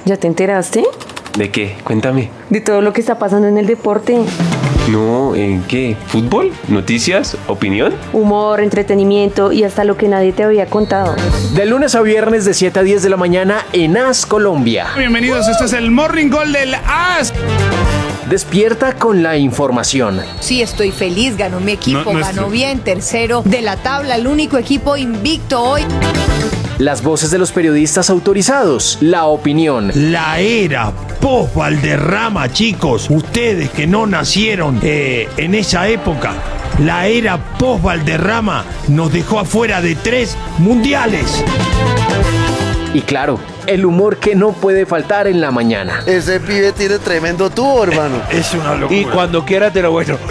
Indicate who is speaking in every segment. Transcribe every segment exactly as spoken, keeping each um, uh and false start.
Speaker 1: ¿Ya te enteraste?
Speaker 2: ¿De qué? Cuéntame.
Speaker 1: De todo lo que está pasando en el deporte.
Speaker 2: No, ¿en qué? ¿Fútbol? ¿Noticias? ¿Opinión?
Speaker 1: Humor, entretenimiento y hasta lo que nadie te había contado.
Speaker 3: De lunes a viernes de siete a diez de la mañana en A S Colombia.
Speaker 4: Bienvenidos, este es el Morning Call del A S.
Speaker 3: Despierta con la información.
Speaker 5: Sí, estoy feliz, ganó mi equipo,
Speaker 4: No, no
Speaker 5: ganó
Speaker 4: estoy.
Speaker 5: bien, tercero de la tabla, el único equipo invicto hoy.
Speaker 3: Las voces de los periodistas autorizados. La opinión.
Speaker 6: La era post Valderrama, chicos, ustedes que no nacieron eh, en esa época, la era post Valderrama nos dejó afuera de tres mundiales.
Speaker 3: Y claro, el humor que no puede faltar en la mañana.
Speaker 7: Ese pibe tiene tremendo tubo, hermano.
Speaker 6: Es una locura.
Speaker 8: Y cuando quiera te lo muestro.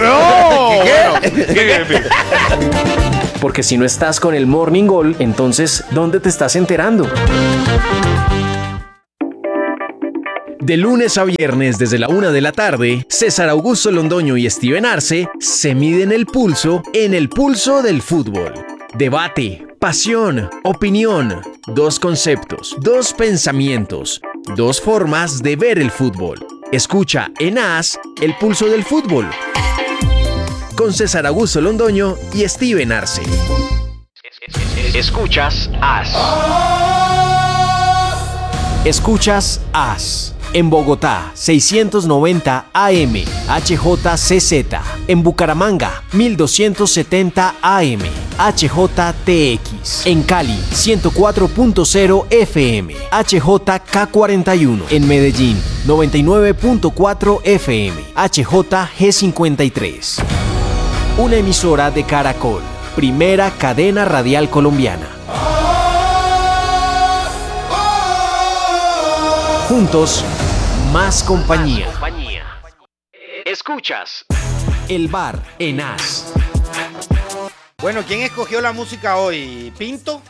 Speaker 3: Porque si no estás con el Morning Call, entonces, ¿dónde te estás enterando?
Speaker 9: De lunes a viernes desde la una de la tarde, César Augusto Londoño y Steven Arce se miden el pulso en el pulso del fútbol. Debate, pasión, opinión, dos conceptos, dos pensamientos, dos formas de ver el fútbol. Escucha en A S el pulso del fútbol. Con César Augusto Londoño y Steven Arce.
Speaker 3: Escuchas A S. Escuchas A S. En Bogotá, seiscientos noventa A M, H J C Z. En Bucaramanga, mil doscientos setenta A M, H J T X. En Cali, ciento cuatro punto cero F M, H J K cuarenta y uno. En Medellín, noventa y nueve punto cuatro F M, H J G cincuenta y tres. Una emisora de Caracol, primera cadena radial colombiana. Juntos, más compañía. Escuchas El Bar en A S.
Speaker 8: Bueno, ¿quién escogió la música hoy? ¿Pinto?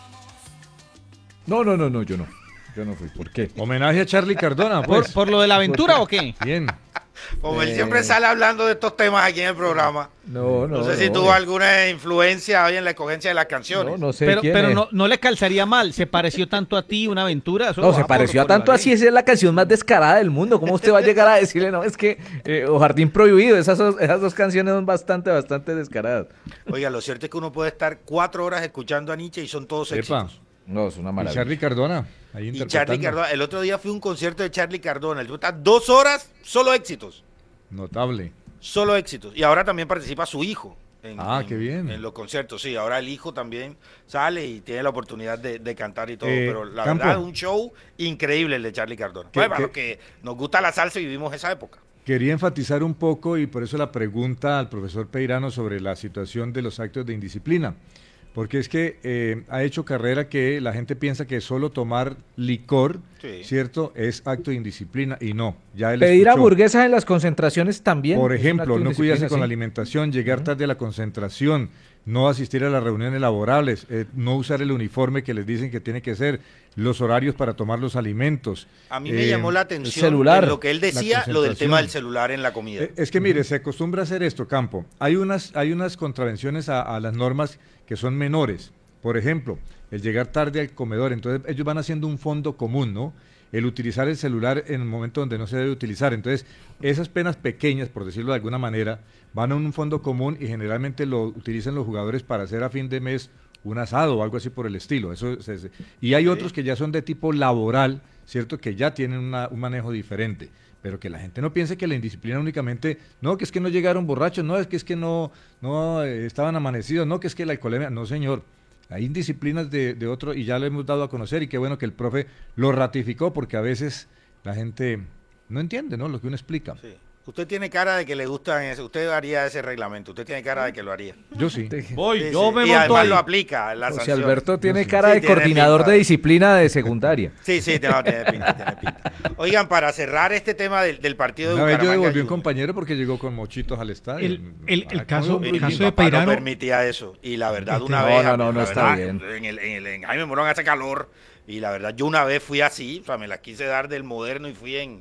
Speaker 10: No, no, no, no, yo no. Yo no fui. ¿Por qué?
Speaker 4: Homenaje a Charlie Cardona, pues.
Speaker 11: ¿Por, por lo de la aventura o qué?
Speaker 10: Bien.
Speaker 8: Como él
Speaker 10: Eh.
Speaker 8: siempre sale hablando de estos temas aquí en el programa.
Speaker 10: No, no.
Speaker 8: No sé si
Speaker 10: no,
Speaker 8: tuvo
Speaker 10: no.
Speaker 8: alguna influencia hoy en la escogencia de las canciones.
Speaker 10: No, no sé
Speaker 11: Pero,
Speaker 10: quién
Speaker 11: pero
Speaker 10: es.
Speaker 11: no, no le calzaría mal. ¿Se pareció tanto a ti una aventura? Eso
Speaker 10: No,
Speaker 11: va
Speaker 10: se
Speaker 11: por-
Speaker 10: pareció a
Speaker 11: por la
Speaker 10: tanto
Speaker 11: ley.
Speaker 10: así, esa es la canción más descarada del mundo. ¿Cómo usted va a llegar a decirle, no, es que eh, o Jardín Prohibido, esas, dos- esas dos canciones son bastante, bastante descaradas.
Speaker 8: Oiga, lo cierto es que uno puede estar cuatro horas escuchando a Nietzsche y son todos
Speaker 4: Epa.
Speaker 8: éxitos.
Speaker 10: No, es una
Speaker 4: Y
Speaker 10: maravilla.
Speaker 4: Charlie Cardona, ahí
Speaker 8: Y
Speaker 4: interpretando.
Speaker 8: Charlie Cardona, el otro día fui a un concierto de Charlie Cardona. El tipo está dos horas, solo éxitos.
Speaker 4: Notable.
Speaker 8: Solo éxitos. Y ahora también participa su hijo. En,
Speaker 4: Ah,
Speaker 8: en-
Speaker 4: qué bien.
Speaker 8: En los conciertos, sí. Ahora el hijo también sale y tiene la oportunidad de, de cantar y todo.
Speaker 4: Eh,
Speaker 8: pero la
Speaker 4: Campo.
Speaker 8: verdad, un show increíble el de Charlie Cardona.
Speaker 4: ¿Qué-
Speaker 8: Pues, para
Speaker 4: qué-
Speaker 8: los que nos gusta la salsa y vivimos esa época.
Speaker 4: Quería enfatizar un poco y por eso la pregunta al profesor Peirano sobre la situación de los actos de indisciplina. Porque es que eh, ha hecho carrera que la gente piensa que solo tomar licor,
Speaker 8: Sí.
Speaker 4: ¿cierto?, es acto de indisciplina y no. Ya él
Speaker 10: Pedir
Speaker 4: escuchó.
Speaker 10: hamburguesas en las concentraciones también.
Speaker 4: Por
Speaker 10: es un
Speaker 4: ejemplo,
Speaker 10: acto de
Speaker 4: no
Speaker 10: indisciplina,
Speaker 4: cuidarse con la
Speaker 10: sí.
Speaker 4: alimentación, llegar tarde a la concentración, no asistir a las reuniones laborales, eh, no usar el uniforme que les dicen que tiene que ser, los horarios para tomar los alimentos.
Speaker 8: A mí me
Speaker 4: eh,
Speaker 8: llamó la atención
Speaker 10: celular,
Speaker 8: en lo que él decía,
Speaker 4: la
Speaker 8: lo del tema del
Speaker 4: concentración.
Speaker 8: celular en la comida.
Speaker 4: Eh, Es que mire, se acostumbra a hacer esto, Campo. Hay unas, hay unas contravenciones a, a las normas que son menores. Por ejemplo, el llegar tarde al comedor. Entonces ellos van haciendo un fondo común, ¿no? El utilizar el celular en el momento donde no se debe utilizar. Entonces, esas penas pequeñas, por decirlo de alguna manera, van a un fondo común y generalmente lo utilizan los jugadores para hacer a fin de mes un asado o algo así por el estilo. Eso se- se- y hay otros que ya son de tipo laboral, ¿cierto? Que ya tienen una- un manejo diferente. Pero que la gente no piense que la indisciplina únicamente, no, que es que no llegaron borrachos, no, es que es que no, no eh, estaban amanecidos, no, que es que la alcoholemia, no señor. Hay indisciplinas de, de otro y ya lo hemos dado a conocer y qué bueno que el profe lo ratificó porque a veces la gente no entiende, ¿no? Lo que uno explica.
Speaker 8: Sí. Usted tiene cara de que le gustan eso. Usted haría ese reglamento. Usted tiene cara de que lo haría.
Speaker 4: Yo sí.
Speaker 11: Voy,
Speaker 8: Sí,
Speaker 11: yo
Speaker 8: sí.
Speaker 11: me
Speaker 8: Y
Speaker 11: monto
Speaker 8: además
Speaker 11: ahí.
Speaker 8: lo aplica. La
Speaker 10: José
Speaker 8: sanción.
Speaker 10: Alberto tiene
Speaker 4: sí.
Speaker 10: cara
Speaker 8: Sí,
Speaker 10: de
Speaker 8: tiene
Speaker 10: coordinador
Speaker 8: pinta.
Speaker 10: de disciplina de secundaria.
Speaker 8: Sí, sí, tiene, tiene pinta, tiene pinta. Oigan, para cerrar este tema del, del partido de
Speaker 4: Una vez yo
Speaker 8: Bucaramanga
Speaker 4: devolví un
Speaker 8: Junior.
Speaker 4: compañero porque llegó con mochitos al estadio.
Speaker 11: El- el- el
Speaker 4: Ah,
Speaker 11: caso-
Speaker 4: ¿cómo?
Speaker 11: el
Speaker 8: Mi
Speaker 11: caso de
Speaker 8: papá
Speaker 11: Peirano-
Speaker 8: no permitía eso. Y la verdad, una
Speaker 10: No,
Speaker 8: vez.
Speaker 10: no, no,
Speaker 8: la
Speaker 10: no está
Speaker 8: verdad,
Speaker 10: bien.
Speaker 8: En, el, en, el, en Jaime Morón hace calor. Y la verdad, yo una vez fui así. O sea, me la quise dar del moderno y fui en.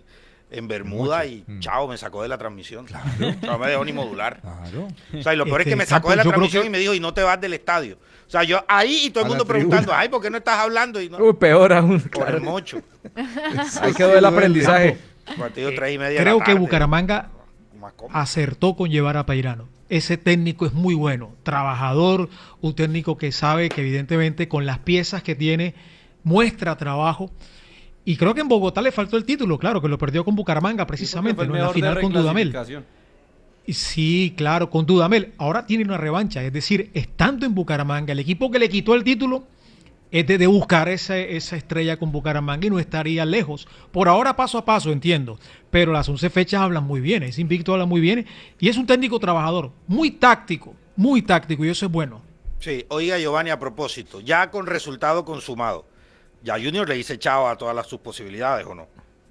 Speaker 8: en Bermuda
Speaker 4: Mucho.
Speaker 8: y
Speaker 4: Mm.
Speaker 8: chao, me sacó de la transmisión. Claro. No me dejó ni modular.
Speaker 4: Claro.
Speaker 8: O sea, y lo peor
Speaker 12: Este,
Speaker 8: es que me sacó de la
Speaker 12: Campos, yo creo
Speaker 8: transmisión
Speaker 12: que-
Speaker 8: y me dijo, y no te vas del estadio. O sea, yo ahí y todo el
Speaker 4: A
Speaker 8: mundo
Speaker 4: la
Speaker 8: preguntando,
Speaker 4: tribuna.
Speaker 8: ay, ¿por qué no estás hablando? Y no,
Speaker 10: Uy, peor aún.
Speaker 8: por
Speaker 10: claro.
Speaker 8: el mocho.
Speaker 10: Ahí quedó el aprendizaje.
Speaker 8: Partido tres y media de la
Speaker 12: Creo que
Speaker 8: tarde.
Speaker 12: Bucaramanga
Speaker 8: Más cómodo.
Speaker 12: acertó con llevar a Peirano. Ese técnico es muy bueno, trabajador, un técnico que sabe que evidentemente con las piezas que tiene muestra trabajo. Y creo que en Bogotá le faltó el título, claro, que lo perdió con Bucaramanga precisamente, ¿no? En la final con Dudamel. Y sí, claro, con Dudamel. Ahora tiene una revancha, es decir, estando en Bucaramanga, el equipo que le quitó el título es de, de buscar esa, esa estrella con Bucaramanga y no estaría lejos. Por ahora paso a paso, entiendo, pero las once fechas hablan muy bien, ese invicto habla muy bien y es un técnico trabajador, muy táctico, muy táctico y eso es bueno.
Speaker 8: Sí, oiga Giovanni, a propósito, ya con resultado consumado, ya Junior le dice chao a todas las sus posibilidades, ¿o no?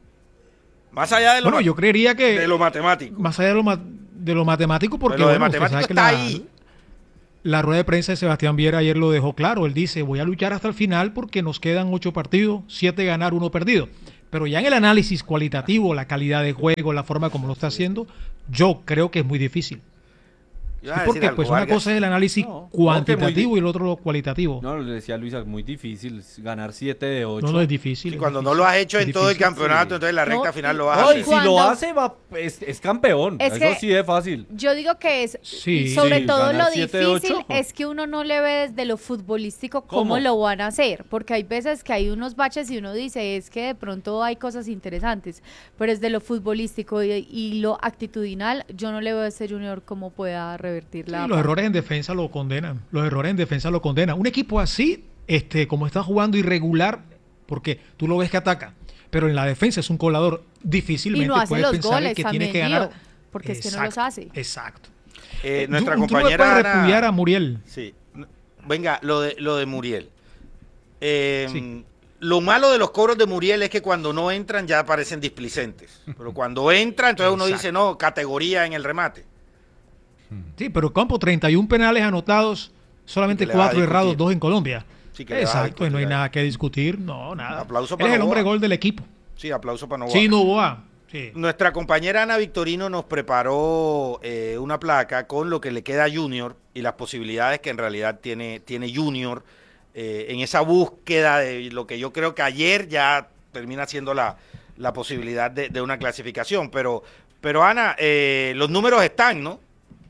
Speaker 8: Más allá de lo,
Speaker 12: Bueno,
Speaker 8: ma-
Speaker 12: yo creería que
Speaker 8: de lo matemático.
Speaker 12: más allá de lo, ma- de lo matemático, porque
Speaker 8: Pero lo de
Speaker 12: bueno, usted
Speaker 8: matemático
Speaker 12: sabe que
Speaker 8: está
Speaker 12: la,
Speaker 8: ahí.
Speaker 12: la rueda de prensa de Sebastián Viera ayer lo dejó claro. Él dice, voy a luchar hasta el final porque nos quedan ocho partidos, siete ganar, uno perdido. Pero ya en el análisis cualitativo, la calidad de juego, la forma como lo está haciendo, yo creo que es muy difícil.
Speaker 8: Yo iba a
Speaker 12: Sí,
Speaker 8: decir
Speaker 12: porque
Speaker 8: algo,
Speaker 12: pues una
Speaker 8: Vargas.
Speaker 12: cosa es el análisis
Speaker 13: No,
Speaker 12: cuantitativo
Speaker 13: no, que muy
Speaker 12: y el otro lo cualitativo.
Speaker 13: No, le decía Luisa, muy difícil ganar siete de ocho.
Speaker 12: No, no es difícil.
Speaker 8: Y
Speaker 12: es
Speaker 8: cuando no
Speaker 12: difícil,
Speaker 8: lo has hecho
Speaker 12: es
Speaker 8: en todo el
Speaker 12: difícil.
Speaker 8: campeonato,
Speaker 13: sí.
Speaker 8: entonces la recta
Speaker 14: No,
Speaker 8: final
Speaker 14: y-
Speaker 8: lo vas a
Speaker 13: No, y
Speaker 8: hacer.
Speaker 13: si lo
Speaker 14: Cuando-
Speaker 13: hace, va, es, es campeón.
Speaker 14: Es
Speaker 13: Eso
Speaker 14: que-
Speaker 13: sí es fácil.
Speaker 14: Yo digo que es,
Speaker 12: Sí,
Speaker 14: sobre
Speaker 13: sí,
Speaker 14: todo
Speaker 13: ganar
Speaker 14: lo
Speaker 13: siete de
Speaker 14: difícil
Speaker 13: ocho.
Speaker 14: es que uno no le ve desde lo futbolístico cómo,
Speaker 13: ¿Cómo?
Speaker 14: lo van a hacer, porque hay veces que hay unos baches y uno dice, es que de pronto hay cosas interesantes, pero desde lo futbolístico y, y lo actitudinal, yo no le veo a ese Junior cómo pueda revertir la...
Speaker 12: Sí, los errores en defensa lo condenan. Los errores en defensa lo condenan. Un equipo así, este, como está jugando irregular, porque tú lo ves que ataca, pero en la defensa es un colador, difícilmente
Speaker 14: y no hace
Speaker 12: puedes
Speaker 14: los
Speaker 12: pensar
Speaker 14: goles
Speaker 12: que
Speaker 14: también,
Speaker 12: tiene que ganar.
Speaker 14: Gio, porque es que no los
Speaker 12: Exacto,
Speaker 14: hace.
Speaker 12: Exacto.
Speaker 8: Eh,
Speaker 12: Tú-
Speaker 8: nuestra
Speaker 12: tú no le
Speaker 8: compañera
Speaker 12: puedes
Speaker 8: Ana-
Speaker 12: repudiar a Muriel.
Speaker 8: Sí. Venga, lo de, lo de Muriel. Eh,
Speaker 12: Sí.
Speaker 8: Lo malo de los cobros de Muriel es que cuando no entran ya parecen displicentes. Pero cuando entra, entonces uno
Speaker 12: Exacto.
Speaker 8: dice, no, categoría en el remate.
Speaker 12: Sí, pero Campo, treinta y uno penales anotados, solamente
Speaker 8: ¿Y qué le vas a
Speaker 12: cuatro errados,
Speaker 8: discutir?
Speaker 12: dos en Colombia.
Speaker 8: Sí, ¿qué le vas a
Speaker 12: Exacto, y no hay
Speaker 8: discutir ahí?
Speaker 12: nada que discutir, no, nada.
Speaker 8: Aplauso
Speaker 12: Él
Speaker 8: para
Speaker 12: es el
Speaker 8: Novoa.
Speaker 12: hombre gol del equipo.
Speaker 8: Sí, aplauso para Novoa.
Speaker 12: Sí, Novoa. Sí.
Speaker 8: Nuestra compañera Ana Victorino nos preparó eh, una placa con lo que le queda a Junior y las posibilidades que en realidad tiene, tiene Junior eh, en esa búsqueda de lo que yo creo que ayer ya termina siendo la, la posibilidad de, de una clasificación. Pero, pero Ana, eh, los números están, ¿no?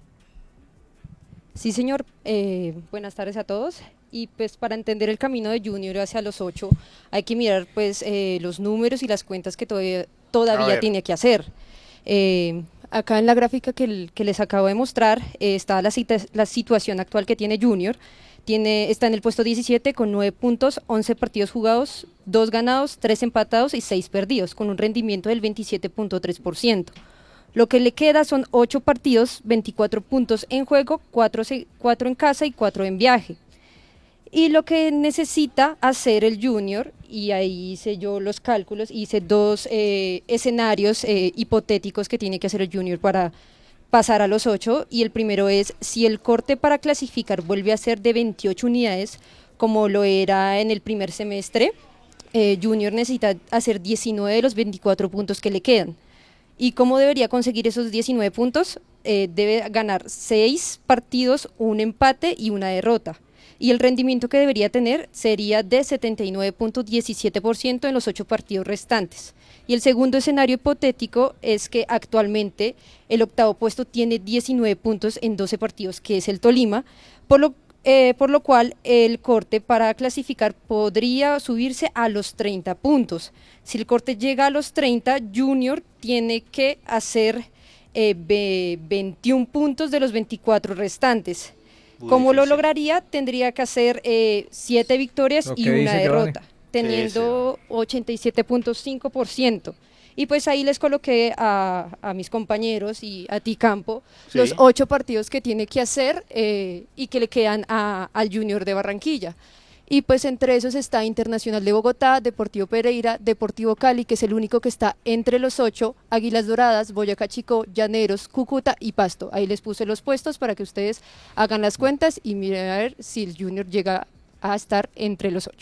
Speaker 15: Sí, señor. Eh, buenas tardes a todos. Y pues para entender el camino de Junior hacia los ocho hay que mirar pues eh, los números y las cuentas que todavía,
Speaker 16: A
Speaker 15: todavía
Speaker 16: ver.
Speaker 15: tiene que hacer. Eh, acá en la gráfica que, el- que les acabo de mostrar eh, está la, cita- la situación actual que tiene Junior. Tiene, está en el puesto diecisiete con nueve puntos, once partidos jugados, dos ganados, tres empatados y seis perdidos, con un rendimiento del veintisiete punto tres por ciento. Lo que le queda son ocho partidos, veinticuatro puntos en juego, cuatro en casa y cuatro en viaje. Y lo que necesita hacer el Junior, y ahí hice yo los cálculos, hice dos eh, escenarios eh, hipotéticos que tiene que hacer el Junior para pasar a los ocho, y el primero es si el corte para clasificar vuelve a ser de veintiocho unidades, como lo era en el primer semestre, eh, Junior necesita hacer diecinueve de los veinticuatro puntos que le quedan. ¿Y cómo debería conseguir esos diecinueve puntos? Eh, debe ganar seis partidos, un empate y una derrota. Y el rendimiento que debería tener sería de setenta y nueve punto diecisiete por ciento en los ocho partidos restantes. Y el segundo escenario hipotético es que actualmente el octavo puesto tiene diecinueve puntos en doce partidos, que es el Tolima, por lo, eh, por lo cual el corte para clasificar podría subirse a los treinta puntos. Si el corte llega a los treinta, Junior tiene que hacer eh, ve- veintiún puntos de los veinticuatro restantes.
Speaker 16: Muy
Speaker 15: ¿Cómo lo
Speaker 16: difícil.
Speaker 15: lograría? Tendría que hacer eh, siete victorias
Speaker 16: Lo
Speaker 15: y
Speaker 16: que
Speaker 15: una
Speaker 16: dice
Speaker 15: derrota,
Speaker 16: Giovanni.
Speaker 15: teniendo ochenta y siete punto cinco por ciento. Y pues ahí les coloqué a, a mis compañeros y a ti, Campo,
Speaker 16: Sí.
Speaker 15: los ocho partidos que tiene que hacer eh, y que le quedan a- al Junior de Barranquilla. Y pues entre esos está Internacional de Bogotá, Deportivo Pereira, Deportivo Cali, que es el único que está entre los ocho, Águilas Doradas, Boyacá Chico, Llaneros, Cúcuta y Pasto. Ahí les puse los puestos para que ustedes hagan las cuentas y miren a ver si el Junior llega a estar entre los ocho.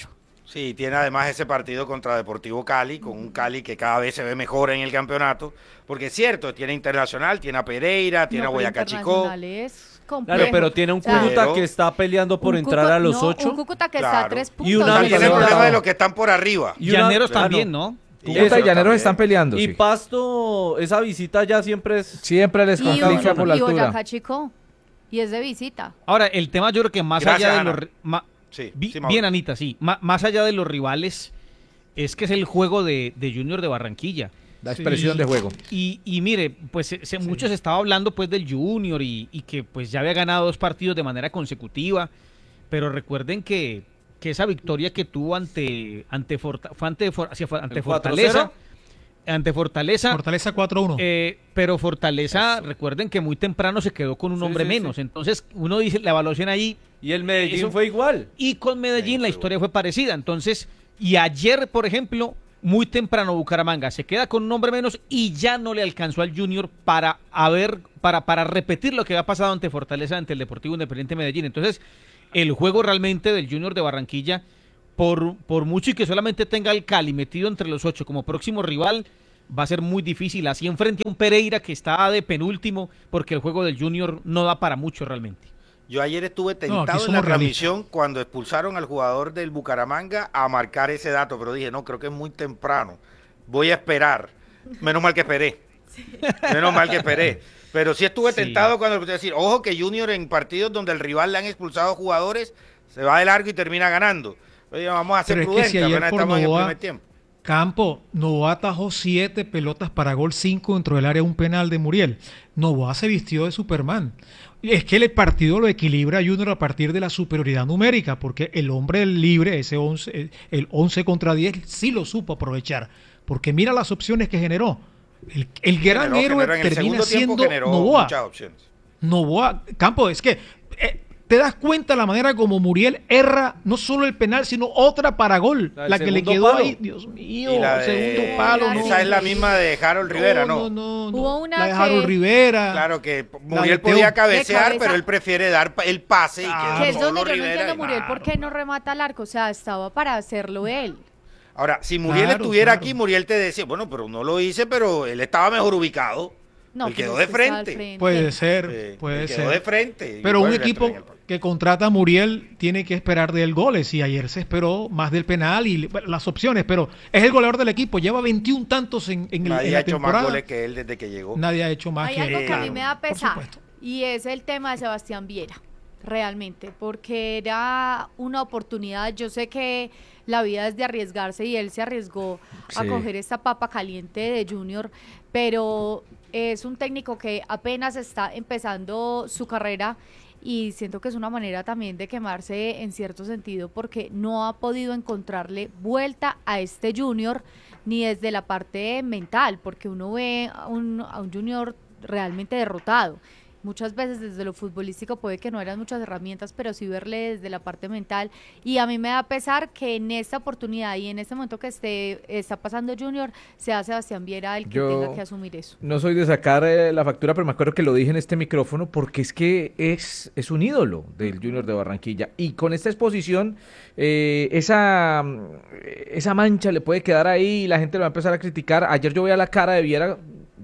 Speaker 8: Sí, tiene además ese partido contra Deportivo Cali, con un Cali que cada vez se ve mejor en el campeonato, porque es cierto, tiene Internacional, tiene a Pereira, tiene
Speaker 14: No,
Speaker 8: a
Speaker 14: pero
Speaker 8: Boyacá Chicó.
Speaker 14: Internacional es complejo.
Speaker 13: Claro, pero tiene un
Speaker 14: O sea,
Speaker 13: Cúcuta
Speaker 8: Pero-
Speaker 13: que está peleando por
Speaker 14: un
Speaker 13: entrar
Speaker 14: Cúcuta-
Speaker 13: a los
Speaker 14: no,
Speaker 13: ocho.
Speaker 14: Un Cúcuta que
Speaker 8: Claro.
Speaker 14: está a tres puntos.
Speaker 13: Y una
Speaker 8: O sea,
Speaker 14: del
Speaker 8: tiene el
Speaker 13: Llaneros-
Speaker 8: problema de los que están por arriba.
Speaker 13: Y una-
Speaker 11: Llaneros
Speaker 13: claro.
Speaker 11: también, ¿no?
Speaker 10: Cúcuta y
Speaker 8: Eso
Speaker 10: Llaneros
Speaker 8: también.
Speaker 10: están peleando.
Speaker 13: Y
Speaker 10: sí.
Speaker 13: Pasto, esa visita ya siempre es...
Speaker 10: Siempre les
Speaker 14: Y,
Speaker 10: complica por la
Speaker 14: y Boyacá
Speaker 10: altura.
Speaker 14: Chico. Y es de visita.
Speaker 11: Ahora, el tema yo creo que más
Speaker 8: Gracias,
Speaker 11: allá de
Speaker 8: Ana.
Speaker 11: los... ri- ma-
Speaker 8: Sí,
Speaker 11: vi-
Speaker 8: sí, Mauro.
Speaker 11: bien, Anita, sí. Ma- más allá de los rivales, es que es el juego de, de Junior de Barranquilla.
Speaker 10: La expresión
Speaker 11: Y-
Speaker 10: de juego.
Speaker 11: Y, y mire, pues se, se- mucho se estaba hablando pues del Junior y, y que pues ya había ganado dos partidos de manera consecutiva, pero recuerden que, que esa victoria que tuvo ante ante, Forta- fue ante, For- sí, fue ante
Speaker 13: ¿El cuatro
Speaker 11: Fortaleza,
Speaker 13: cero?
Speaker 11: ante Fortaleza,
Speaker 12: Fortaleza cuatro uno.
Speaker 11: eh, pero Fortaleza, recuerden que muy temprano se quedó con un
Speaker 13: Sí,
Speaker 11: hombre
Speaker 13: sí,
Speaker 11: menos,
Speaker 13: sí.
Speaker 11: entonces uno dice la evaluación ahí
Speaker 13: Y el Medellín
Speaker 11: Eso-
Speaker 13: fue igual.
Speaker 11: y con Medellín
Speaker 8: Sí,
Speaker 11: la
Speaker 8: fue
Speaker 11: historia fue parecida. Entonces, y ayer, por ejemplo, muy temprano Bucaramanga se queda con un hombre menos y ya no le alcanzó al Junior para haber, para, para repetir lo que había pasado ante Fortaleza, ante el Deportivo Independiente de Medellín. Entonces, el juego realmente del Junior de Barranquilla, por, por mucho y que solamente tenga al Cali metido entre los ocho como próximo rival, va a ser muy difícil. Así enfrente a un Pereira que está de penúltimo, porque el juego del Junior no da para mucho realmente.
Speaker 8: Yo ayer estuve
Speaker 12: No,
Speaker 8: tentado
Speaker 12: aquí
Speaker 8: en la
Speaker 12: somos
Speaker 8: transmisión cuando expulsaron al jugador del Bucaramanga a marcar ese dato, pero dije, no, creo que es muy temprano. Voy a esperar. Menos mal que esperé. Menos mal que esperé. Pero sí estuve
Speaker 11: Sí.
Speaker 8: tentado cuando empecé a decir, ojo que Junior en partidos donde el rival le han expulsado jugadores, se va de largo y termina ganando. Oye, vamos a ser
Speaker 12: Pero es que
Speaker 8: prudentes,
Speaker 12: si ayer
Speaker 8: apenas
Speaker 12: por
Speaker 8: estamos en el
Speaker 12: Novoa-
Speaker 8: primer tiempo.
Speaker 12: Campo, Novoa atajó siete pelotas para gol, cinco dentro del área, un penal de Muriel. Novoa se vistió de Superman. Es que el partido lo equilibra Junior a partir de la superioridad numérica, porque el hombre libre, ese once, el once contra diez, sí lo supo aprovechar. Porque mira las opciones que generó. El, el gran
Speaker 8: Generó,
Speaker 12: héroe
Speaker 8: generó, en el
Speaker 12: termina
Speaker 8: segundo tiempo
Speaker 12: siendo
Speaker 8: generó
Speaker 12: Novoa.
Speaker 8: muchas opciones.
Speaker 12: Novoa, Campo, es que eh, te das cuenta la manera como Muriel erra no solo el penal, sino otra para gol,
Speaker 13: La
Speaker 12: la,
Speaker 13: del
Speaker 12: que le
Speaker 13: segundo
Speaker 12: quedó
Speaker 13: palo.
Speaker 12: ahí, Dios mío,
Speaker 8: Y la de-
Speaker 12: segundo palo.
Speaker 14: no.
Speaker 8: Esa es la misma de Harold Rivera, ¿no?
Speaker 12: No, no, no.
Speaker 14: Hubo una
Speaker 12: la de Harold
Speaker 14: que-
Speaker 12: Rivera.
Speaker 8: Claro que
Speaker 12: La
Speaker 8: Muriel
Speaker 12: de Teo-
Speaker 8: podía
Speaker 14: De
Speaker 8: cabecear,
Speaker 14: cabeza.
Speaker 8: pero él prefiere dar pa- el pase y
Speaker 12: Ah,
Speaker 8: queda
Speaker 14: Que es
Speaker 8: solo
Speaker 14: donde yo no
Speaker 8: Rivera.
Speaker 14: entiendo,
Speaker 8: y-
Speaker 14: Muriel, ¿por qué no remata al arco? O sea, estaba para hacerlo él.
Speaker 8: Ahora, si Muriel
Speaker 12: Claro,
Speaker 8: estuviera
Speaker 12: claro.
Speaker 8: aquí, Muriel te decía, bueno, pero no lo hice, pero él estaba mejor ubicado.
Speaker 14: No,
Speaker 8: él
Speaker 14: pero
Speaker 8: quedó de
Speaker 14: es que estaba al
Speaker 8: frente.
Speaker 14: frente.
Speaker 12: Puede ser,
Speaker 8: Sí,
Speaker 12: puede
Speaker 8: él
Speaker 12: ser.
Speaker 8: quedó de frente.
Speaker 12: Pero
Speaker 8: Y
Speaker 12: un
Speaker 8: bueno, le
Speaker 12: equipo
Speaker 8: traen el palo.
Speaker 12: que contrata a Muriel tiene que esperar de él goles y ayer se esperó más del penal y bueno, las opciones, pero es el goleador del equipo, lleva veintiún tantos en, en, el-
Speaker 8: Nadie
Speaker 12: en
Speaker 8: ha
Speaker 12: la
Speaker 8: hecho más
Speaker 12: temporada.
Speaker 8: goles que él desde que llegó.
Speaker 12: Nadie ha hecho más
Speaker 14: Hay
Speaker 12: que
Speaker 14: algo que a mí
Speaker 12: Claro,
Speaker 14: me da
Speaker 12: por
Speaker 14: pesar
Speaker 12: supuesto.
Speaker 14: y es el tema de Sebastián Viera, realmente, porque era una oportunidad. Yo sé que la vida es de arriesgarse y él se arriesgó a
Speaker 10: Sí.
Speaker 14: coger esta papa caliente de Junior, pero es un técnico que apenas está empezando su carrera y siento que es una manera también de quemarse en cierto sentido porque no ha podido encontrarle vuelta a este Junior ni desde la parte mental, porque uno ve a un, a un Junior realmente derrotado. Muchas veces desde lo futbolístico puede que no eran muchas herramientas, pero sí verle desde la parte mental. Y a mí me da pesar que en esta oportunidad y en este momento que esté está pasando Junior, sea Sebastián Viera el que
Speaker 10: Yo-
Speaker 14: tenga que asumir eso.
Speaker 10: No soy de sacar eh, la factura, pero me acuerdo que lo dije en este micrófono porque es que es, es un ídolo del Junior de Barranquilla. Y con esta exposición, eh, esa, mm, esa mancha le puede quedar ahí y la gente lo va a empezar a criticar. Ayer yo veía la cara de Viera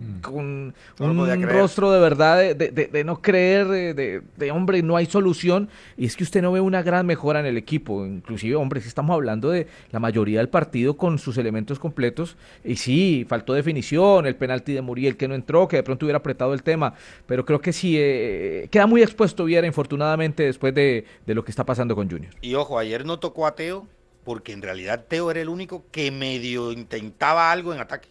Speaker 10: con
Speaker 8: No lo podía
Speaker 10: un
Speaker 8: creer.
Speaker 10: rostro de verdad de, de- de- de no creer, de, de- de, hombre, no hay solución. Y es que usted no ve una gran mejora en el equipo. Inclusive, hombre, si estamos hablando de la mayoría del partido con sus elementos completos. Y sí, faltó definición, el penalti de Muriel que no entró, que de pronto hubiera apretado el tema. Pero creo que sí, eh, queda muy expuesto Viera, infortunadamente, después de, de lo que está pasando con Junior.
Speaker 8: Y ojo, ayer no tocó a Teo, porque en realidad Teo era el único que medio intentaba algo en ataque.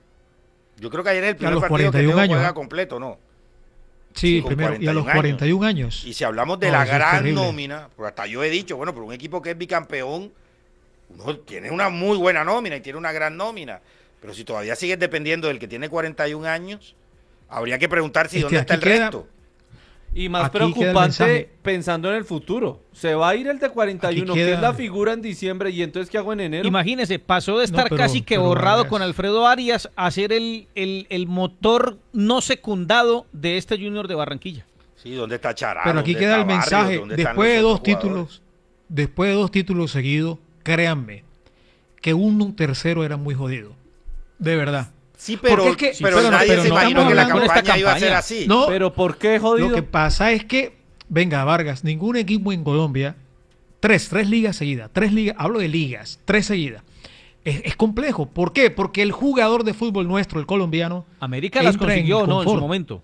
Speaker 8: Yo creo que ayer es el
Speaker 12: A
Speaker 8: primer
Speaker 12: los
Speaker 8: partido que
Speaker 12: cuarenta y un
Speaker 8: Teo
Speaker 12: años,
Speaker 8: juega
Speaker 12: ¿eh?
Speaker 8: completo, ¿no?
Speaker 12: Sí,
Speaker 8: Con
Speaker 12: primero, y a los
Speaker 8: cuarenta y un
Speaker 12: cuarenta y un años.
Speaker 8: Y si hablamos de
Speaker 12: No,
Speaker 8: la
Speaker 12: eso es
Speaker 8: gran
Speaker 12: terrible.
Speaker 8: nómina, pues hasta yo he dicho, bueno, pero un equipo que es bicampeón, uno tiene una muy buena nómina y tiene una gran nómina. Pero si todavía sigues dependiendo del que tiene cuarenta y un años, habría que preguntar si
Speaker 12: Es que
Speaker 8: dónde está el
Speaker 12: aquí queda-
Speaker 8: resto.
Speaker 13: Y más
Speaker 12: Aquí queda el
Speaker 13: preocupante
Speaker 12: mensaje.
Speaker 13: pensando en el futuro. Se va a ir el de cuarenta y uno,
Speaker 12: Aquí
Speaker 13: que
Speaker 12: queda-
Speaker 13: es la figura en diciembre, y entonces ¿qué hago en enero?
Speaker 11: Imagínese, pasó de
Speaker 12: No,
Speaker 11: estar
Speaker 12: pero-
Speaker 11: casi que
Speaker 12: pero
Speaker 11: borrado
Speaker 12: Vargas-
Speaker 11: con Alfredo Arias a ser el, el, el motor no secundado de este Junior de Barranquilla.
Speaker 8: Sí, ¿dónde está Chará?
Speaker 12: Pero aquí
Speaker 8: ¿Dónde
Speaker 12: queda
Speaker 8: está
Speaker 12: el
Speaker 8: Barrios?
Speaker 12: mensaje,
Speaker 8: ¿Dónde están
Speaker 12: después de
Speaker 8: los
Speaker 12: dos
Speaker 8: otros jugadores?
Speaker 12: títulos, después de dos títulos seguidos, créanme, que un tercero era muy jodido. De verdad.
Speaker 8: Sí, pero,
Speaker 12: Porque es que,
Speaker 8: sí, pero, pero nadie
Speaker 12: pero
Speaker 8: se
Speaker 12: no
Speaker 8: imaginó que la
Speaker 12: hablando de esta
Speaker 8: campaña iba a ser
Speaker 12: campaña.
Speaker 8: así.
Speaker 12: No,
Speaker 13: pero ¿por qué jodido?
Speaker 12: Lo que pasa es que, venga, Vargas, ningún equipo en Colombia, tres, tres ligas seguidas, tres ligas, hablo de ligas, tres seguidas. Es, es complejo. ¿Por qué? Porque el jugador de fútbol nuestro, el colombiano,
Speaker 11: América las
Speaker 12: entra en
Speaker 11: consiguió, ¿no? En su
Speaker 12: confort.
Speaker 11: momento.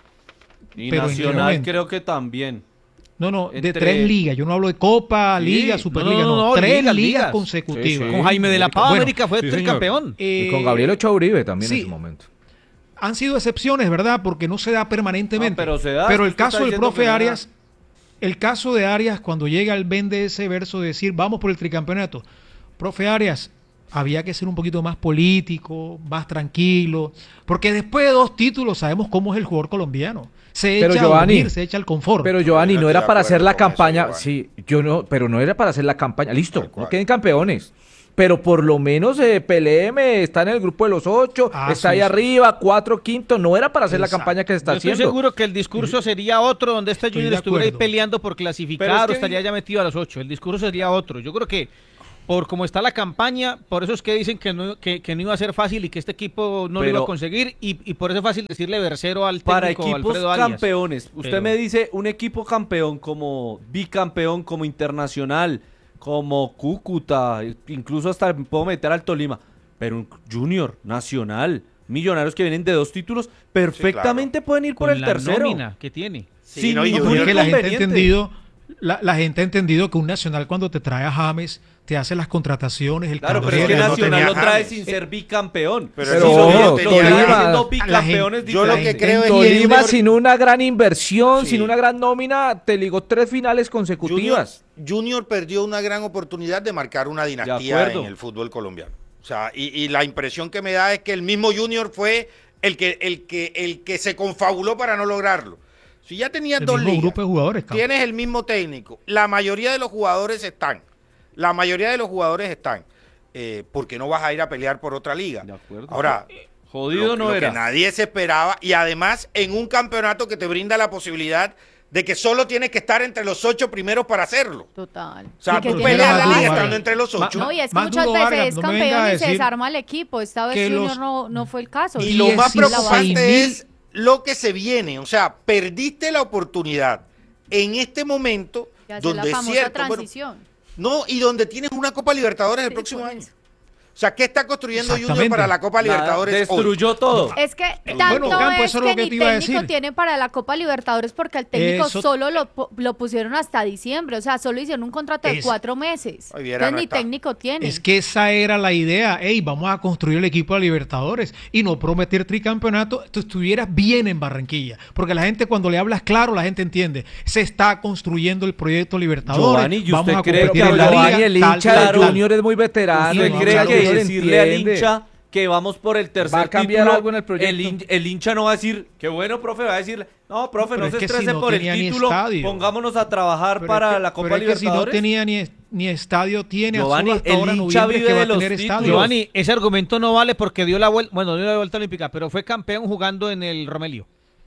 Speaker 13: Y
Speaker 12: Pero ¿en qué
Speaker 13: Nacional
Speaker 12: momento?
Speaker 13: creo que también.
Speaker 12: No, no, de
Speaker 13: Entre-
Speaker 12: tres ligas. Yo no hablo de Copa,
Speaker 13: Sí,
Speaker 12: Liga,
Speaker 13: no,
Speaker 12: Superliga,
Speaker 11: no,
Speaker 12: no.
Speaker 11: no, no,
Speaker 12: tres
Speaker 11: ligas,
Speaker 12: ligas,
Speaker 11: ligas.
Speaker 12: consecutivas.
Speaker 10: Sí, sí.
Speaker 11: Con Jaime de la Pava,
Speaker 12: Bueno,
Speaker 11: América fue
Speaker 4: sí, señor.
Speaker 11: tricampeón.
Speaker 12: Eh,
Speaker 10: Y con Gabriel Ochoa Uribe también
Speaker 12: sí.
Speaker 10: en su momento.
Speaker 12: Han sido excepciones, ¿verdad? Porque no se da permanentemente.
Speaker 13: No, pero se da,
Speaker 12: Pero
Speaker 13: es
Speaker 12: el
Speaker 13: que usted
Speaker 12: caso
Speaker 13: está
Speaker 12: del
Speaker 13: diciendo
Speaker 12: profe
Speaker 13: que no da.
Speaker 12: Arias, el caso de Arias, cuando llega, él vende ese verso de decir, vamos por el tricampeonato. Profe Arias, había que ser un poquito más político, más tranquilo, porque después de dos títulos sabemos cómo es el jugador colombiano. Se
Speaker 10: Pero
Speaker 12: echa
Speaker 10: Giovanni,
Speaker 12: a dormir, se echa al confort.
Speaker 10: Pero Giovanni,
Speaker 8: Yo no
Speaker 10: no
Speaker 8: estoy
Speaker 10: era
Speaker 8: de
Speaker 10: para
Speaker 8: acuerdo
Speaker 10: hacer la
Speaker 8: con eso,
Speaker 10: campaña,
Speaker 8: Giovanni.
Speaker 10: sí, yo no, pero no era para hacer la campaña, listo,
Speaker 8: Tal cual.
Speaker 10: no queden campeones. Pero por lo menos eh, P L M está en el grupo de los ocho,
Speaker 12: Ah,
Speaker 10: está
Speaker 12: sí,
Speaker 10: ahí
Speaker 12: sí.
Speaker 10: arriba, cuatro, quinto, no era para hacer la
Speaker 12: Exacto.
Speaker 10: campaña que se está
Speaker 11: Yo estoy
Speaker 10: haciendo.
Speaker 11: seguro que el discurso sería otro, donde este
Speaker 12: Estoy
Speaker 11: Junior
Speaker 12: de
Speaker 11: estuviera ahí
Speaker 12: acuerdo.
Speaker 11: peleando por
Speaker 13: Pero
Speaker 11: clasificar
Speaker 13: es
Speaker 11: o
Speaker 13: que-
Speaker 11: estaría ya metido a los ocho. El discurso sería otro. Yo creo que por cómo está la campaña, por eso es que dicen que no, que, que no iba a ser fácil y que este equipo no lo iba
Speaker 13: Pero-
Speaker 11: a conseguir y, y por eso es fácil decirle versero al técnico
Speaker 13: Para equipos
Speaker 11: Alfredo Arias.
Speaker 13: campeones, usted
Speaker 11: Pero-
Speaker 13: me dice un equipo campeón como bicampeón, como Internacional, como Cúcuta, incluso hasta puedo meter al Tolima, pero un Junior, Nacional, Millonarios que vienen de dos títulos, perfectamente pueden ir por
Speaker 11: Con
Speaker 13: el
Speaker 11: la
Speaker 13: tercero.
Speaker 11: nómina que tiene.
Speaker 8: Sí,
Speaker 13: Sin
Speaker 8: no, y
Speaker 13: ningún
Speaker 8: Junior-
Speaker 12: Porque la gente ha
Speaker 13: inconveniente.
Speaker 12: entendido, la, la gente ha entendido que un Nacional cuando te trae a James, te hace las contrataciones, el
Speaker 13: Claro, pero es
Speaker 12: tablero,
Speaker 13: que
Speaker 8: no
Speaker 13: Nacional
Speaker 8: tenía
Speaker 13: lo trae
Speaker 8: James.
Speaker 13: sin ser bicampeón.
Speaker 8: Pero
Speaker 13: si
Speaker 8: eso
Speaker 13: lo
Speaker 8: no
Speaker 13: vienen
Speaker 8: tenía
Speaker 13: siendo
Speaker 10: James.
Speaker 13: bicampeones
Speaker 8: Yo lo que
Speaker 13: diferente.
Speaker 8: creo es que
Speaker 10: Tolima
Speaker 8: Junior-
Speaker 10: sin una gran inversión,
Speaker 8: Sí.
Speaker 10: sin una gran nómina, te ligó tres finales
Speaker 8: Junior,
Speaker 10: consecutivas.
Speaker 8: Junior perdió una gran oportunidad de marcar una dinastía
Speaker 13: acuerdo.
Speaker 8: en el fútbol colombiano. O sea, y, y la impresión que me da es que el mismo Junior fue el que, el que, el que se confabuló para no lograrlo. Si ya tenías
Speaker 12: el
Speaker 8: dos
Speaker 12: mismo
Speaker 8: ligas,
Speaker 12: grupo de jugadores. Campo.
Speaker 8: tienes el mismo técnico, la mayoría de los jugadores están, la mayoría de los jugadores están, eh, porque no vas a ir a pelear por otra liga.
Speaker 13: De acuerdo.
Speaker 8: Ahora,
Speaker 13: Jodido
Speaker 8: lo,
Speaker 13: no
Speaker 8: lo
Speaker 13: era.
Speaker 8: que nadie se esperaba, y además en un campeonato que te brinda la posibilidad de que solo tienes que estar entre los ocho primeros para hacerlo.
Speaker 14: Total.
Speaker 8: O sea,
Speaker 14: Y que
Speaker 8: tú
Speaker 14: tiene
Speaker 8: peleas
Speaker 14: la
Speaker 8: la
Speaker 14: base.
Speaker 8: liga estando entre los ocho.
Speaker 14: No, y es que
Speaker 12: Más
Speaker 14: muchas
Speaker 12: duro,
Speaker 14: veces
Speaker 12: Vargas,
Speaker 14: es
Speaker 12: no me venga
Speaker 14: campeón
Speaker 12: a
Speaker 14: y se
Speaker 12: decir
Speaker 14: desarma el equipo. Esta vez
Speaker 12: que
Speaker 14: Junior
Speaker 12: los-
Speaker 14: no, no fue el caso.
Speaker 8: Y lo más
Speaker 12: dieciséis
Speaker 8: preocupante
Speaker 12: mil
Speaker 8: es lo que se viene. O sea, perdiste la oportunidad en este momento
Speaker 14: Que hace la
Speaker 8: donde es
Speaker 14: famosa
Speaker 8: cierto. bueno,
Speaker 14: transición.
Speaker 8: no, y donde tienes una Copa Libertadores el
Speaker 14: Sí,
Speaker 8: próximo
Speaker 14: por
Speaker 8: año.
Speaker 14: eso.
Speaker 8: O sea, ¿qué está construyendo Junior
Speaker 12: Exactamente.
Speaker 8: para la Copa
Speaker 13: Nada,
Speaker 8: Libertadores?
Speaker 13: destruyó
Speaker 8: hoy?
Speaker 13: todo.
Speaker 14: Es que
Speaker 12: Bueno,
Speaker 14: tanto
Speaker 12: Campo,
Speaker 14: es
Speaker 12: eso es lo
Speaker 14: que
Speaker 12: que
Speaker 14: ni
Speaker 12: te iba a
Speaker 14: técnico
Speaker 12: decir.
Speaker 14: tiene para la Copa Libertadores porque al técnico
Speaker 12: Eso-
Speaker 14: solo lo, po- lo pusieron hasta diciembre. O sea, solo hicieron un contrato de
Speaker 12: Es-
Speaker 14: cuatro meses.
Speaker 8: Ay, Viera
Speaker 14: Entonces
Speaker 8: no
Speaker 14: ni
Speaker 8: está.
Speaker 14: técnico tiene.
Speaker 12: Es que esa era la idea. Ey, vamos a construir el equipo de Libertadores y no prometer tricampeonato. Tú estuvieras bien en Barranquilla. Porque la gente, cuando le hablas claro, la gente entiende. Se está construyendo el proyecto Libertadores.
Speaker 13: Giovanni, ¿y
Speaker 12: vamos
Speaker 13: usted
Speaker 12: a
Speaker 13: cree
Speaker 12: competir
Speaker 13: que
Speaker 12: en la
Speaker 10: Giovanni,
Speaker 12: liga.
Speaker 10: el
Speaker 12: tal,
Speaker 10: hincha
Speaker 12: tal,
Speaker 10: de
Speaker 12: tal.
Speaker 10: Junior es muy veterano.
Speaker 13: ¿Usted
Speaker 12: no,
Speaker 10: el
Speaker 13: cree
Speaker 10: hincha
Speaker 12: no,
Speaker 10: de
Speaker 13: que
Speaker 10: Junior
Speaker 13: decirle al
Speaker 10: entiende.
Speaker 13: hincha que vamos por el tercer
Speaker 10: Va a cambiar
Speaker 13: título,
Speaker 10: algo en el proyecto?
Speaker 13: el, hin- el hincha no va a decir, qué bueno, profe, va a decirle, no, profe,
Speaker 12: Pero
Speaker 13: no
Speaker 12: es
Speaker 13: se
Speaker 12: que si
Speaker 13: estrese
Speaker 12: no
Speaker 13: por el
Speaker 12: tenía ni
Speaker 13: título,
Speaker 12: estadio.
Speaker 13: pongámonos a trabajar
Speaker 12: Pero
Speaker 13: para
Speaker 12: es que-
Speaker 13: la Copa
Speaker 12: pero es que si no
Speaker 13: Libertadores.
Speaker 12: tenía ni, ni estadio, tiene
Speaker 13: Giovanni,
Speaker 12: solo hasta
Speaker 13: el
Speaker 12: ahora
Speaker 13: hincha
Speaker 12: noviembre
Speaker 13: vive
Speaker 12: que va
Speaker 13: de
Speaker 12: a
Speaker 13: los
Speaker 12: tener
Speaker 13: títulos.
Speaker 12: estadio.
Speaker 11: Giovanni, ese argumento no vale porque dio la vuelta, bueno, dio la vuelta olímpica, pero fue campeón jugando en el Romelio.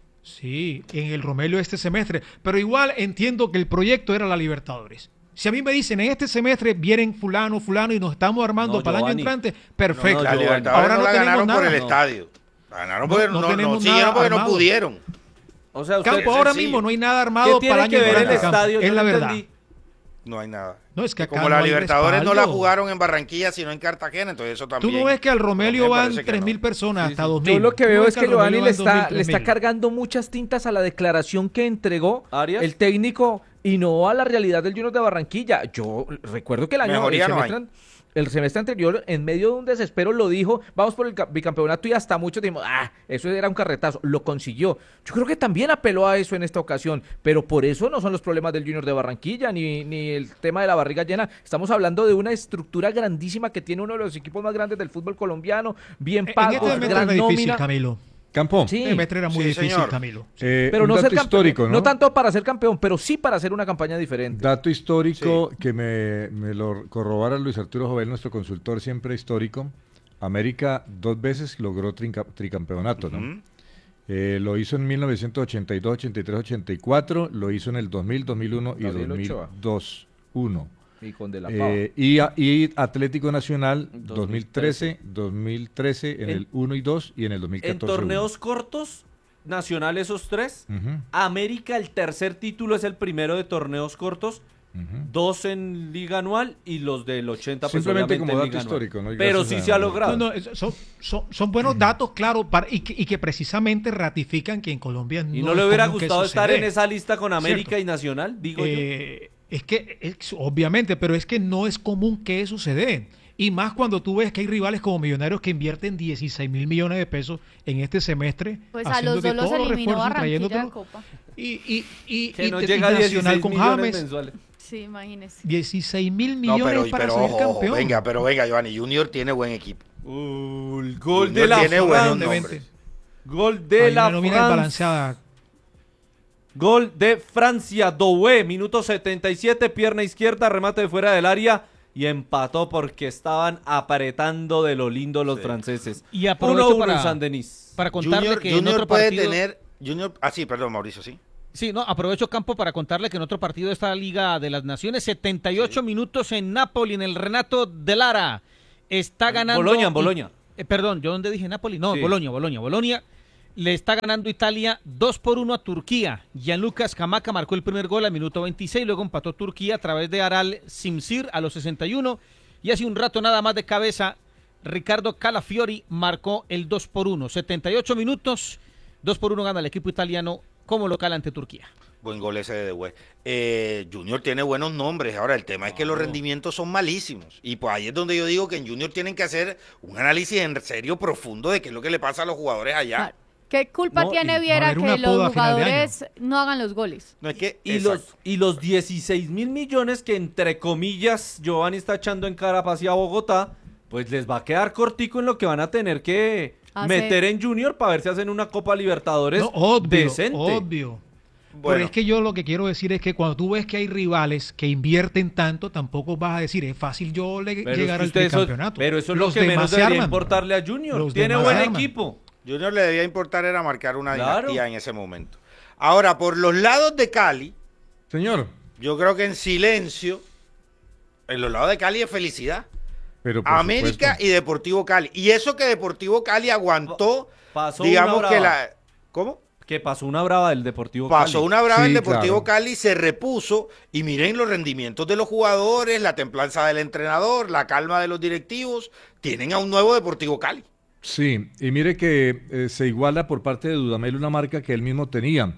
Speaker 12: Sí, en el Romelio este semestre. Pero igual entiendo que el proyecto era la Libertadores. Si a mí me dicen en este semestre vienen fulano, fulano y nos estamos armando
Speaker 13: No,
Speaker 12: para el año
Speaker 13: Giovanni.
Speaker 12: entrante, perfecto.
Speaker 13: No,
Speaker 8: La
Speaker 13: no,
Speaker 8: Libertadores
Speaker 12: Ahora
Speaker 8: no,
Speaker 12: no
Speaker 8: la
Speaker 12: tenemos
Speaker 8: ganaron por
Speaker 12: nada.
Speaker 8: el
Speaker 12: No.
Speaker 8: estadio. La ganaron
Speaker 12: No,
Speaker 8: porque
Speaker 12: no
Speaker 8: no, no,
Speaker 12: tenemos
Speaker 8: siguieron
Speaker 12: nada
Speaker 8: porque no
Speaker 12: armado.
Speaker 8: pudieron.
Speaker 13: O sea, usted,
Speaker 12: Campo, ahora
Speaker 8: sencillo.
Speaker 12: mismo no hay nada armado
Speaker 13: ¿qué
Speaker 12: para el
Speaker 13: tiene
Speaker 12: año
Speaker 13: que ver el
Speaker 12: entrante, Campo.
Speaker 13: estadio?
Speaker 12: Es
Speaker 13: Yo
Speaker 12: la
Speaker 13: no
Speaker 12: verdad.
Speaker 13: entendí.
Speaker 8: No hay nada.
Speaker 12: No, es que acá
Speaker 8: Como
Speaker 12: no
Speaker 8: la
Speaker 12: hay
Speaker 8: Libertadores no la
Speaker 12: respaldo.
Speaker 8: jugaron en Barranquilla, sino en Cartagena, entonces eso
Speaker 12: Tú
Speaker 8: también.
Speaker 12: no ves que al Romelio
Speaker 8: me
Speaker 12: van
Speaker 8: parece que
Speaker 12: tres mil
Speaker 8: no.
Speaker 12: personas,
Speaker 13: Sí,
Speaker 12: hasta
Speaker 13: sí.
Speaker 12: dos mil.
Speaker 10: Yo lo que veo es que Giovanni le está, le está
Speaker 12: cargando.
Speaker 10: cargando muchas tintas a la declaración que entregó
Speaker 13: ¿Arias?
Speaker 10: el técnico y no a la realidad del Junior de Barranquilla. Yo recuerdo que el año
Speaker 8: Mejoría
Speaker 10: el
Speaker 8: no hay.
Speaker 10: semestre, el semestre anterior, en medio de un desespero, lo dijo, vamos por el ca- bicampeonato y hasta muchos dijimos, ah, eso era un carretazo. Lo consiguió. Yo creo que también apeló a eso en esta ocasión, pero por eso no son los problemas del Junior de Barranquilla ni, ni el tema de la barriga llena. Estamos hablando de una estructura grandísima que tiene uno de los equipos más grandes del fútbol colombiano, bien
Speaker 12: En
Speaker 10: pagos,
Speaker 12: este semestre
Speaker 10: gran
Speaker 12: era difícil,
Speaker 10: nómina.
Speaker 12: Camilo.
Speaker 4: Campo.
Speaker 10: Sí.
Speaker 12: Este semestre era muy
Speaker 8: Sí,
Speaker 12: difícil,
Speaker 8: señor.
Speaker 12: Camilo.
Speaker 4: Eh,
Speaker 10: Pero
Speaker 4: un
Speaker 10: no
Speaker 4: dato
Speaker 10: ser campeón,
Speaker 4: histórico,
Speaker 10: ¿no?
Speaker 4: ¿no?
Speaker 10: tanto para ser campeón, pero sí para hacer una campaña diferente.
Speaker 4: Dato histórico que me, me lo corrobara Luis Arturo Jovel, nuestro consultor siempre histórico. América dos veces logró trinca- tricampeonato, ¿no?
Speaker 8: Ujú.
Speaker 4: Eh, lo hizo en mil novecientos ochenta y dos, ochenta y tres, ochenta y cuatro, lo hizo en el dos mil, dos mil uno y
Speaker 10: Gabriel Ochoa.
Speaker 4: dos mil dos, uno.
Speaker 10: Y con De La Pava.
Speaker 4: Eh, y, a- y Atlético Nacional dos mil trece, dos mil trece en,
Speaker 13: En-
Speaker 4: el uno y dos y en el dos mil
Speaker 13: En
Speaker 4: catorce.
Speaker 13: torneos cortos, Nacional esos tres.
Speaker 4: Ujú.
Speaker 13: América, el tercer título es el primero de torneos cortos. Dos en liga anual y los del ochenta pues,
Speaker 4: Simplemente
Speaker 13: obviamente,
Speaker 4: como
Speaker 13: en
Speaker 4: dato
Speaker 13: liga anual.
Speaker 4: histórico, ¿no? Y
Speaker 13: Pero
Speaker 4: gracias
Speaker 13: sí
Speaker 4: a-
Speaker 13: se ha logrado.
Speaker 12: No, no, es- son, son, son buenos datos, claro, para, y, que, y que precisamente ratifican que en Colombia no
Speaker 13: ¿Y no
Speaker 12: es
Speaker 13: le hubiera
Speaker 12: común que
Speaker 13: gustado
Speaker 12: eso se
Speaker 13: estar
Speaker 12: dé.
Speaker 13: en esa lista con América
Speaker 12: ¿Cierto?
Speaker 13: y Nacional? Digo
Speaker 12: Eh, Es que, es- obviamente, pero es que no es común que eso se dé. Y más cuando tú ves que hay rivales como Millonarios que invierten dieciséis mil millones de pesos en este semestre.
Speaker 14: Pues a los
Speaker 12: haciéndote
Speaker 14: dos los
Speaker 12: todos los
Speaker 14: eliminó
Speaker 12: refuerzos y
Speaker 14: Barranquilla de
Speaker 12: trayéndotelo.
Speaker 14: Copa.
Speaker 12: Y, y, y,
Speaker 13: Que
Speaker 12: y
Speaker 13: no
Speaker 12: te-
Speaker 13: llega a
Speaker 12: y Nacional
Speaker 13: dieciséis
Speaker 12: con
Speaker 13: millones
Speaker 12: James.
Speaker 13: mensuales.
Speaker 14: Sí, imagínese.
Speaker 12: dieciséis mil
Speaker 8: No,
Speaker 12: millones
Speaker 8: pero,
Speaker 12: para
Speaker 8: pero
Speaker 12: ser
Speaker 8: ojo, ojo,
Speaker 12: campeón.
Speaker 8: venga, pero venga, Giovanni, Junior tiene buen equipo.
Speaker 13: Uh, el gol
Speaker 8: Junior
Speaker 13: de la
Speaker 8: tiene buenos
Speaker 13: France.
Speaker 8: nombres.
Speaker 13: Gol de
Speaker 12: Hay
Speaker 13: la
Speaker 12: una nómina
Speaker 13: France.
Speaker 12: desbalanceada.
Speaker 13: Gol de Francia, Doué, minuto setenta y siete, pierna izquierda, remate de fuera del área y empató porque estaban apretando de lo lindo los franceses.
Speaker 11: Y aprovecho
Speaker 13: uno uno
Speaker 11: para,
Speaker 13: en Saint-Denis.
Speaker 11: para contarle
Speaker 8: Junior,
Speaker 11: que en
Speaker 8: Junior
Speaker 11: otro
Speaker 8: puede
Speaker 11: partido...
Speaker 8: tener... Junior, ah, sí, perdón, Mauricio, sí.
Speaker 11: Sí, no, aprovecho Campo para contarle que en otro partido de esta Liga de las Naciones, setenta y ocho minutos en Napoli, en el Renato de Lara. Está ganando...
Speaker 13: Boloña, en Boloña.
Speaker 11: Eh, perdón, ¿yo dónde dije Napoli? No,
Speaker 13: Sí.
Speaker 11: Boloña, Boloña, Boloña. Le está ganando Italia dos por uno a Turquía. Gianluca Scamacca marcó el primer gol al minuto veintiséis, luego empató Turquía a través de Aral Simsir a los sesenta y uno. Y hace un rato nada más de cabeza, Ricardo Calafiori marcó el dos por uno. setenta y ocho minutos, dos por uno gana el equipo italiano como local ante Turquía.
Speaker 8: Buen gol ese de Dewey. Eh, Junior tiene buenos nombres. Ahora, el tema es que los rendimientos son malísimos. Y pues ahí es donde yo digo que en Junior tienen que hacer un análisis en serio profundo de qué es lo que le pasa a los jugadores allá.
Speaker 14: ¿Qué culpa
Speaker 8: No, y
Speaker 14: tiene
Speaker 8: va a
Speaker 14: Viera
Speaker 8: haber una
Speaker 14: que
Speaker 8: poda
Speaker 14: los
Speaker 8: a final de
Speaker 14: jugadores no hagan los goles?
Speaker 8: No es que...
Speaker 13: Y los, y los dieciséis mil millones que entre comillas Giovanni está echando en cara hacia Bogotá, pues les va a quedar cortico en lo que van a tener que
Speaker 14: Hace-
Speaker 13: meter en Junior para ver si hacen una Copa Libertadores
Speaker 12: No, obvio,
Speaker 13: decente.
Speaker 12: obvio. Pero
Speaker 13: Bueno.
Speaker 12: es que yo lo que quiero decir es que cuando tú ves que hay rivales que invierten tanto, tampoco vas a decir, es fácil yo le-
Speaker 13: Pero
Speaker 12: llegar
Speaker 13: es
Speaker 12: al
Speaker 13: que usted eso-
Speaker 12: tricampeonato.
Speaker 13: pero eso es
Speaker 12: Los
Speaker 13: lo que
Speaker 12: demás
Speaker 13: menos
Speaker 12: se
Speaker 13: debería
Speaker 12: arman.
Speaker 13: importarle a Junior.
Speaker 12: Los
Speaker 13: Tiene
Speaker 12: demás
Speaker 13: buen
Speaker 12: se arman.
Speaker 13: equipo.
Speaker 8: Junior le debía importar era marcar una
Speaker 13: Claro.
Speaker 8: dinastía en ese momento. Ahora, por los lados de Cali,
Speaker 4: señor,
Speaker 8: yo creo que en silencio, en los lados de Cali es felicidad.
Speaker 4: Pero por
Speaker 8: América
Speaker 4: supuesto.
Speaker 8: y Deportivo Cali. Y eso que Deportivo Cali aguantó,
Speaker 13: Pasó
Speaker 8: digamos
Speaker 13: una
Speaker 8: que
Speaker 13: brava.
Speaker 8: la... ¿Cómo?
Speaker 13: Que pasó una brava del Deportivo
Speaker 8: Pasó
Speaker 13: Cali.
Speaker 8: una brava
Speaker 4: Sí,
Speaker 8: el Deportivo
Speaker 4: claro.
Speaker 8: Cali, se repuso y miren los rendimientos de los jugadores, la templanza del entrenador, la calma de los directivos. Tienen a un nuevo Deportivo Cali.
Speaker 4: Sí, y mire que eh, se iguala por parte de Dudamel una marca que él mismo tenía.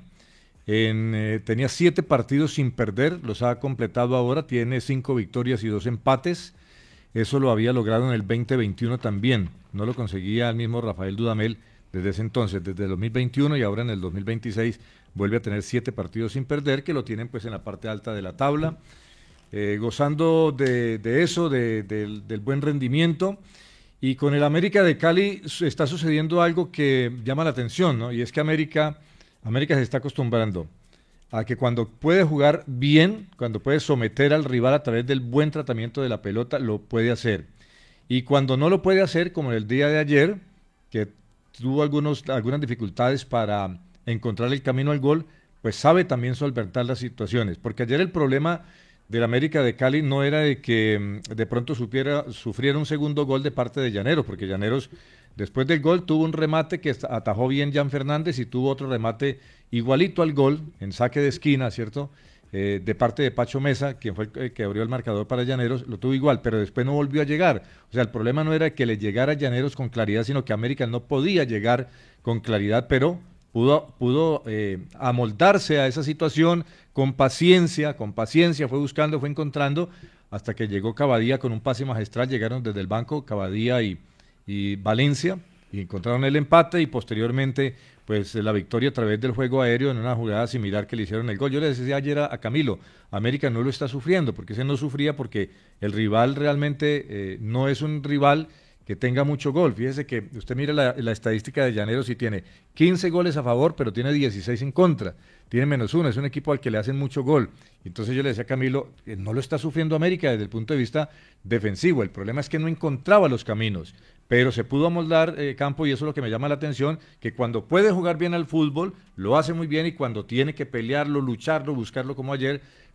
Speaker 4: En, eh, tenía siete partidos sin perder, los ha completado ahora, tiene cinco victorias y dos empates. Eso lo había logrado en el veinte veintiuno también. No lo conseguía el mismo Rafael Dudamel desde ese entonces, desde el dos mil veintiuno y ahora en el dos mil veintiséis vuelve a tener siete partidos sin perder, que lo tienen pues en la parte alta de la tabla, eh, gozando de, de eso, de- del, del buen rendimiento. Y con el América de Cali su- está sucediendo algo que llama la atención, ¿no? Y es que América, América se está acostumbrando a que cuando puede jugar bien, cuando puede someter al rival a través del buen tratamiento de la pelota, lo puede hacer. Y cuando no lo puede hacer, como en el día de ayer, que tuvo algunos, algunas dificultades para encontrar el camino al gol, pues sabe también solventar las situaciones. Porque ayer el problema del América de Cali no era de que mm, de pronto supiera, sufriera un segundo gol de parte de Llaneros, porque Llaneros después del gol tuvo un remate que atajó bien Jan Fernández y tuvo otro remate igualito al gol, en saque de esquina, ¿cierto? Eh, de parte de Pacho Mesa, quien fue el que abrió el marcador para Llaneros, lo tuvo igual, pero después no volvió a llegar. O sea, el problema no era que le llegara a Llaneros con claridad, sino que América no podía llegar con claridad, pero pudo, pudo eh, amoldarse a esa situación con paciencia, con paciencia, fue buscando, fue encontrando, hasta que llegó Cavadía con un pase magistral, llegaron desde el banco Cavadía y, y Valencia, y encontraron el empate y posteriormente pues la victoria a través del juego aéreo en una jugada similar que le hicieron el gol. Yo le decía ayer a, a Camilo, América no lo está sufriendo, porque ese no sufría porque el rival realmente eh, no es un rival que tenga mucho gol. Fíjese que usted mira la, la estadística de Llaneros y tiene quince goles a favor, pero tiene dieciséis en contra. Tiene menos uno, es un equipo al que le hacen mucho gol. Entonces yo le decía a Camilo, eh, no lo está sufriendo América desde el punto de vista defensivo. El problema es que no encontraba los caminos, pero se pudo amoldar eh, Campo y eso es lo que me llama la atención, que cuando puede jugar bien al fútbol, lo hace muy bien y cuando tiene que pelearlo, lucharlo, buscarlo como ayer,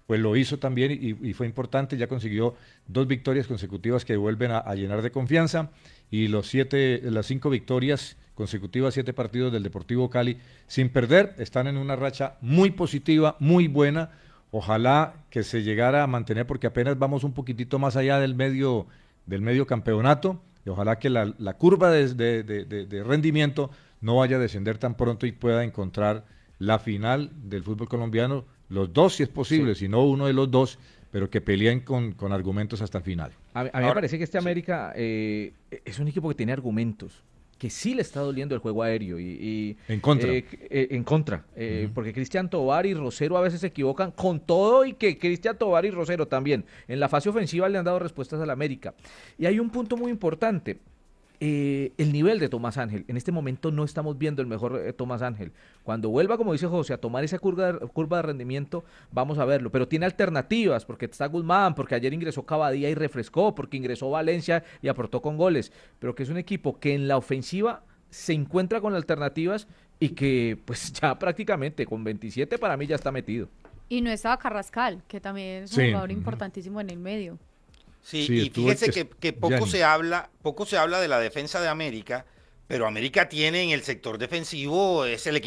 Speaker 4: pues lo hizo también y, y fue importante, ya consiguió dos victorias consecutivas que vuelven a, a llenar de confianza y los siete, las cinco victorias consecutivas, siete partidos del Deportivo Cali sin perder, están en una racha muy positiva, muy buena, ojalá que se llegara a mantener porque apenas vamos un poquitito más allá del medio, del medio campeonato y ojalá que la, la curva de, de, de, de rendimiento no vaya a descender tan pronto y pueda encontrar la final del fútbol colombiano, los dos si es posible, sí. si no uno de los dos, pero que peleen con, con argumentos hasta el final.
Speaker 10: A, a mí Ahora, me parece que este América eh, es un equipo que tiene argumentos, que sí le está doliendo el juego aéreo y, y
Speaker 4: en contra,
Speaker 10: eh, eh, en contra, eh,
Speaker 4: uh-huh.
Speaker 10: porque Cristian Tobar y Rosero a veces se equivocan con todo y que Cristian Tobar y Rosero también en la fase ofensiva le han dado respuestas al América. Y hay un punto muy importante. Eh, el nivel de Tomás Ángel. En este momento no estamos viendo el mejor eh, Tomás Ángel. Cuando vuelva, como dice José, a tomar esa curva, curva de rendimiento, vamos a verlo. Pero tiene alternativas, porque está Guzmán, porque ayer ingresó Cavadía y refrescó, porque ingresó Valencia y aportó con goles. Pero que es un equipo que en la ofensiva se encuentra con alternativas y que pues ya prácticamente con veintisiete para mí ya está metido.
Speaker 14: Y no estaba Carrascal, que también es un
Speaker 10: Sí.
Speaker 14: jugador importantísimo en el medio.
Speaker 8: Sí,
Speaker 14: Sí,
Speaker 8: y
Speaker 14: estuvo
Speaker 8: fíjese
Speaker 14: el-
Speaker 8: que, que poco
Speaker 14: Gianni.
Speaker 8: se habla, poco se habla de la defensa de América, pero América tiene en el sector defensivo, es el equipo